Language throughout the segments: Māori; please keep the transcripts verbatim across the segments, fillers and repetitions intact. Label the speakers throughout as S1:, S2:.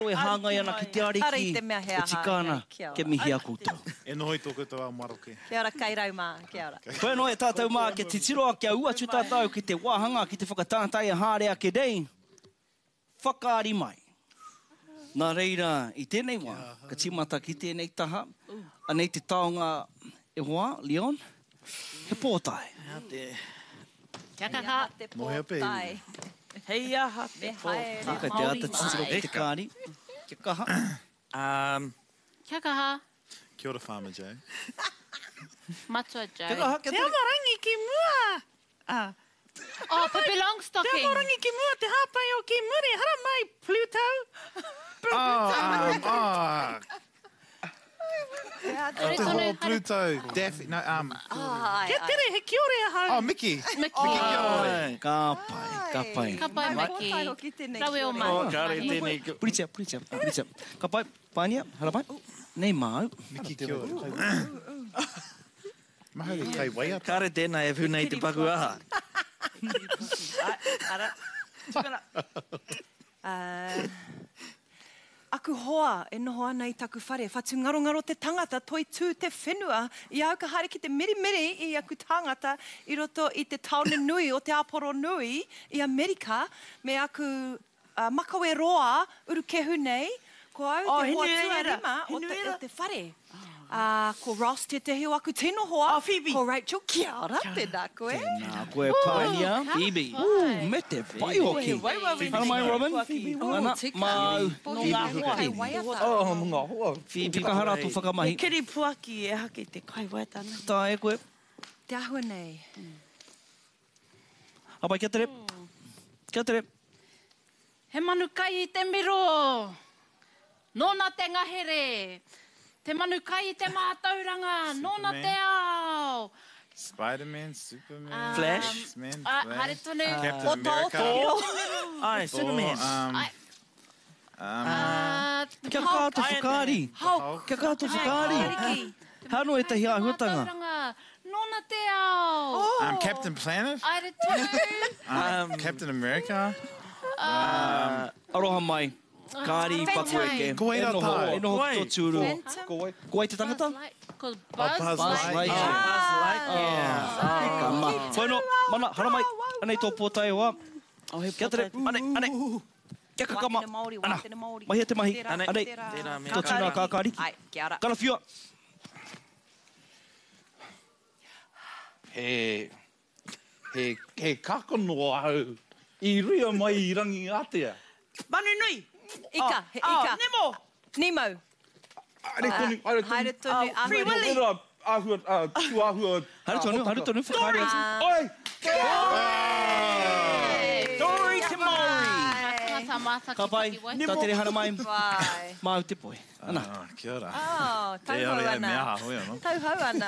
S1: E hāngai ana ki te ariki, e tikana, ke mihi a koutou.
S2: E nohoi tōku tau a Maroke.
S3: Kia ora, kai rau mā, kia ora.
S1: Koe no e tātou mā, ke te tiroa kia uatu tātou, ki te wāhanga, ki te whakatātai a hārea ke dei. Whakaari mai. Nā reira, i tēnei wā, ka timata ki tēnei taha, anei te taonga e hoa, Leon, he pōtai.
S3: Kia kaha.
S2: Mohe a pei.
S4: Hei aha te pōtai.
S1: Ka te ata titiro ki te kāri. Kia kaha.
S4: Um,
S3: Kia kaha.
S2: Kia ora, Farmer Joe.
S3: Matua Joe.
S1: Kia kaha, kia
S4: te amarangi ki mua. Ah.
S3: Oh, Pippi Longstocking.
S4: Te amarangi ki mua, te hapai o ki muri. Hara mai, Pluto.
S2: Oh, um, oh. Te ho Pluto. Daffy, no, um.
S4: Kia tere, he kiore ahau.
S2: Oh, Mickey.
S3: Mickey.
S1: Ka pai, ka pai.
S3: Ka pai, Mickey. Rawe o mai.
S4: Oh, kare tēnei.
S1: Puritia, puritia, puritia. Ka pai, pānia, hara pai. Nei mau.
S2: Mickey kia ora. Maha e kai wai ata.
S4: Kare tēnei e whunei te paku aha.
S3: Ara. Uh, aku hoa e noho ana i taku whare. Whatu ngaro-ngaro te tangata toi tū te whenua i au ka haere ki te miri-miri i aku tangata i roto i te taone nui o te aporo nui i Amerika me aku uh, makawe roa uru kehu nei ko au
S4: Oh,
S3: te hoa
S4: hinuera.
S3: tuarima o te,
S4: Hinuera.
S3: o te whare. Uh, ko Ross te te hiu aku tino hoa.
S4: Oh, Phoebe.
S3: Ko Rachel, kia ora, tēnā koe.
S1: Nā koe pānia.
S4: Phoebe.
S1: Ooh, me te pai hoki. Hana mai, Robin. Ana, mau.
S4: No ngā hoa. Oh, ngā hoa.
S1: Phoebe. Tika hara tu whakamahi.
S4: Kiri puaki e hake te kai waitana.
S1: Tā e koe.
S3: Te ahua nei.
S1: Apai, kia tere. Kia tere.
S5: He manu kai i te miro. Nōna te ngahere. Te manu kai i te mātauranga. Nōna te ao.
S2: Spider-Man, Superman,
S5: Um,
S4: Flash.
S2: X-Men,
S5: Ah,
S2: Flash,
S5: haere tonu.
S2: Captain
S3: O
S2: America,
S3: tō
S4: Ai, Superman.
S2: um,
S5: Ai.
S2: um,
S5: Ah,
S1: Kia kātou
S4: Ai,
S1: whakaari.
S3: Hulk.
S1: Kia kātou whakaari. Hano e tahi āhuatanga.
S5: Mātauranga. Nōna te ao.
S2: um, Captain Planet,
S5: Haere tonu.
S2: um, Captain America.
S1: Aroha mai. Kāri paku e ke.
S2: Ko eira
S1: E noho-
S2: tā.
S1: E noho
S4: Koe.
S1: tō tūru.
S3: Phantom.
S1: Ko ai te tangata?
S5: Buzz Light- 'cause
S2: Oh,
S5: Buzz
S2: Buzz
S5: Light-
S1: Lightyear.
S4: Oh, Buzz Lightyear.
S1: Ka ma. Koe no, mana, hara mai. Anei tō pōtai hoa.
S4: Oh, he
S1: Kia tere.
S4: pōtai.
S1: Anei, anei. Kia kakama.
S3: Wātena Māori,
S1: Ana.
S3: wātena Māori.
S1: Mahi e te mahi.
S3: Tērā,
S1: Anei.
S3: tērā.
S4: Tērā, me
S1: Tō tūnā kā kāriki.
S3: Ai, kia ora.
S1: Kana whiua.
S6: He, he, he kakono au i ria mai i rangi atea.
S4: Manu nui.
S3: Ika, he
S4: Oh,
S3: ika.
S4: Nemo.
S3: Nemo.
S6: Aere tonu, aere tonu.
S3: Haere tonu.
S4: Oh, Free
S3: ahua.
S4: Willy.
S6: Ora, ahua, ah, tu ahua.
S1: Haere tonu, haere tonu. Whakaari atu.
S6: Oi!
S1: Dory te Māori.
S5: Tangata mātaki
S1: Ka pai,
S5: paki wai.
S1: tā tere hara mai.
S3: Vai.
S1: Mau te poi. Ana.
S2: Ah, kia ora.
S3: Oh,
S2: Te
S3: tauhau
S2: ore e
S3: ana.
S2: mea hoi anō.
S3: Tauhau ana.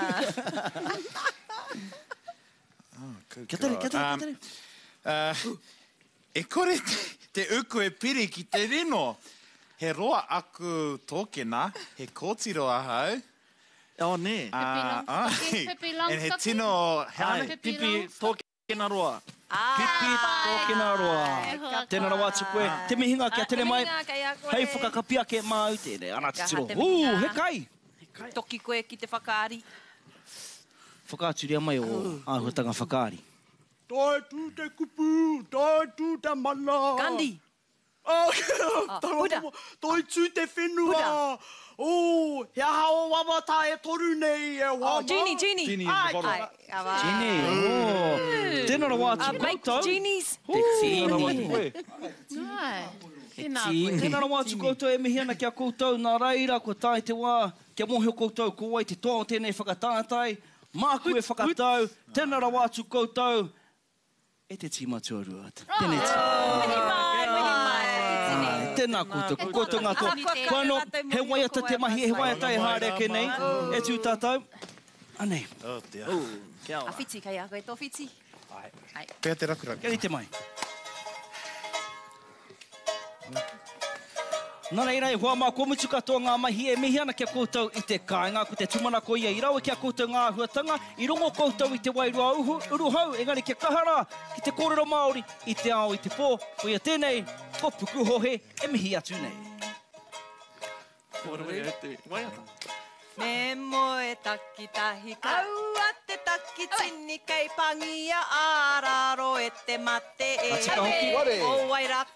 S2: Oh, good
S1: Kia tere,
S2: God.
S1: kia tere,
S2: Um,
S1: kia tere.
S2: Uh, e kore te, te uku e piri ki te rino. He roa aku tōkena, he kōtiro ahau.
S4: Oh, ne.
S2: Ah,
S5: Longstocking,
S2: ai.
S5: Pippi
S2: And he
S5: Longstocking.
S2: tino...
S4: Ai,
S2: How,
S5: Pippi
S4: pipi
S5: Longstocking.
S4: tōkena roa.
S1: Pipi tōkena roa. Tēnā rawa atu koe. Te mihinga kia tere mai.
S3: Mihinga kai a koe.
S1: Hei whakakapia ke mau tēne. Ana te
S3: Ka
S1: tiro.
S3: ha te
S1: Uu,
S3: mihinga.
S1: he kai.
S3: Toki koe ki te whakaari.
S1: Whakaaturia mai o āhuatanga whakaari.
S6: Tai tū te kupu, tai tū te mana.
S3: Gandhi.
S6: Oh,
S3: Buddha.
S6: Tai tū te whenua.
S3: Buddha.
S6: Oh, he aha o wawa tā e toru nei e wama.
S3: Oh, Genie, Genie.
S6: Genie,
S3: Ai,
S6: the bottom.
S3: ai, awa.
S1: Genie, oh. Tēnā rawa
S3: Uh,
S1: atu
S3: baked
S1: koutou.
S3: genies.
S1: Te tēnā rawa atu koe.
S5: Ai. Tēnā
S4: Tini.
S5: koe.
S1: Tēnā rawa atu koutou e mihi ana kia koutou. Nā reira, ko tāi te wā. Kia mohi o koutou, ko ai te toa o tēnei whakatātai. Māku e whakatau. Tēnā rawa atu koutou. E te tima tuarua atu. Tēnei te.
S3: Mihi mai, mihi mai.
S1: Ai, tēnā koutou, ko koutou ngā toa. Koe no, he waiata te mahi, he waiata e hāre ke nei. E tū tātou. Anei,
S2: oh, dear.
S4: Kia
S3: A
S4: ora.
S3: whiti kai a koe, tō whiti.
S2: Pea te rakuraku.
S1: kia te mai. Nā reira e hoa mā komutu katoa ngā mahi e mihi ana kia koutou i te kāinga ko te tumana ko ia i rawe kia koutou ngā huatanga i rongo koutou i te wairua uhu, uruhau engari kia kahara ki te kōrero Māori i te ao i te pō ko ia tēnei ko puku hohe e mihi atu nei.
S3: Me moe taki tahi kaua te taki tini kei pangia araro e te mate e
S1: Atika hoki.
S3: o wai raka